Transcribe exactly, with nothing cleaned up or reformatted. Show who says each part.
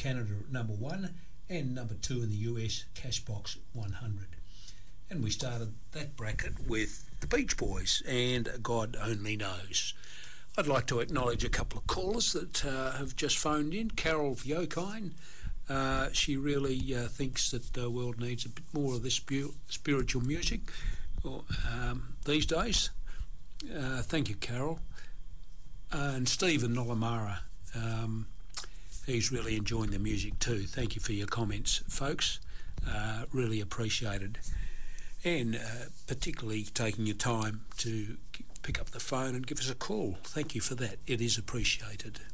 Speaker 1: Canada at number one and number two in the U S, Cashbox one hundred. And we started that bracket with the Beach Boys and God Only Knows. I'd like to acknowledge a couple of callers that uh, have just phoned in. Carol Viokine, uh, she really uh, thinks that the world needs a bit more of this spu- spiritual music or, um, these days. Uh, thank you, Carol. Uh, and Stephen Nolamara, um, he's really enjoying the music too. Thank you for your comments, folks. Uh, really appreciated. And uh, particularly taking your time to pick up the phone and give us a call. Thank you for that. It is appreciated.